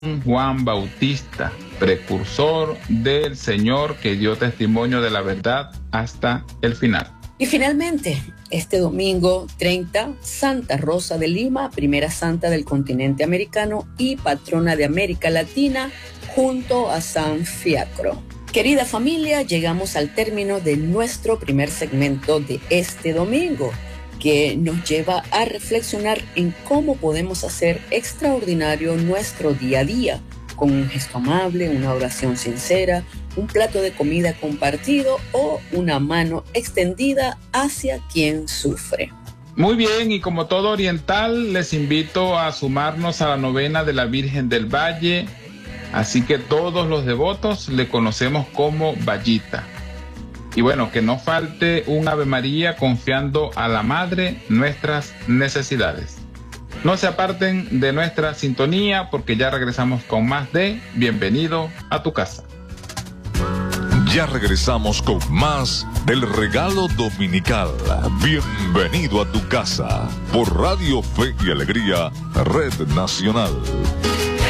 Juan Bautista, precursor del Señor que dio testimonio de la verdad hasta el final. Y finalmente, este domingo 30, Santa Rosa de Lima, primera santa del continente americano y patrona de América Latina, junto a San Fiacro. Querida familia, llegamos al término de nuestro primer segmento de este domingo, que nos lleva a reflexionar en cómo podemos hacer extraordinario nuestro día a día, con un gesto amable, una oración sincera, un plato de comida compartido o una mano extendida hacia quien sufre. Muy bien, y como todo oriental, les invito a sumarnos a la novena de la Virgen del Valle, así que todos los devotos le conocemos como Vallita. Y bueno, que no falte un Ave María confiando a la Madre nuestras necesidades. No se aparten de nuestra sintonía porque ya regresamos con más de Bienvenido a tu casa. Ya regresamos con más del regalo dominical. Bienvenido a tu casa por Radio Fe y Alegría, Red Nacional.